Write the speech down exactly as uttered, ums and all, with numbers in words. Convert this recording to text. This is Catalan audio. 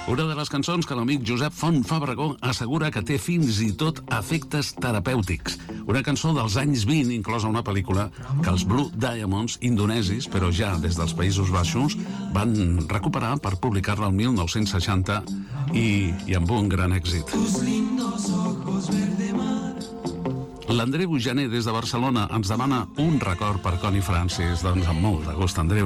Una de les cançons que l'amic Josep Font Fabregó assegura que té fins i tot efectes terapèutics. Una cançó dels anys vint, inclosa una pel·lícula que els Blue Diamonds indonesis, però ja des dels Països Baixos, van recuperar per publicar-la el mil nou-cents seixanta i, i amb un gran èxit. L'Andreu Jané des de Barcelona ens demana un record per Connie Francis. Doncs amb molt de gust, Andreu.